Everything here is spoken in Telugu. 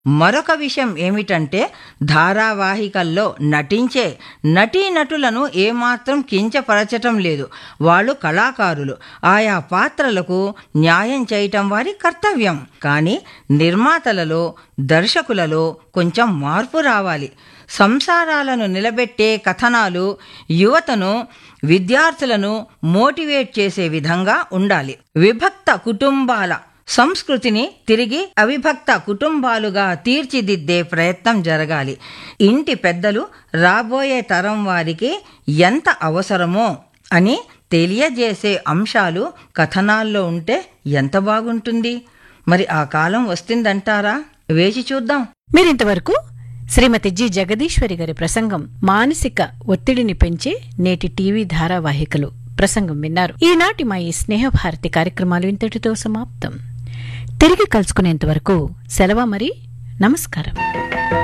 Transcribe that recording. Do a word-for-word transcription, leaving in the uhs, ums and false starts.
మరొక విషయం ఏమిటంటే ధారావాహికల్లో నటించే నటీనటులను ఏమాత్రం కించపరచటం లేదు. వాళ్ళు కళాకారులు. ఆయా పాత్రలకు న్యాయం చేయటం వారి కర్తవ్యం. కానీ నిర్మాతలలో, దర్శకులలో కొంచెం మార్పు రావాలి. సంసారాలను నిలబెట్టే కథనాలు యువతను, విద్యార్థులను మోటివేట్ చేసే విధంగా ఉండాలి. విభక్త కుటుంబాల సంస్కృతిని తిరిగి అవిభక్త కుటుంబాలుగా తీర్చిదిద్దే ప్రయత్నం జరగాలి. ఇంటి పెద్దలు రాబోయే తరం వారికి ఎంత అవసరమో అని తెలియజేసే అంశాలు కథనాల్లో ఉంటే ఎంత బాగుంటుంది. మరి ఆ కాలం వస్తుందంటారా? వేచి చూద్దాం. మీరింతవరకు శ్రీమతి జి జగదీశ్వరి గారి ప్రసంగం మానసిక ఒత్తిడిని పెంచే నేటి టీవీ ధారావాహికలు ప్రసంగం విన్నారు. ఈనాటి మా ఈ స్నేహభారతి కార్యక్రమాలు ఇంతటితో సమాప్తం. తిరిగి కలుసుకునేంతవరకు సెలవు. మరి నమస్కారం.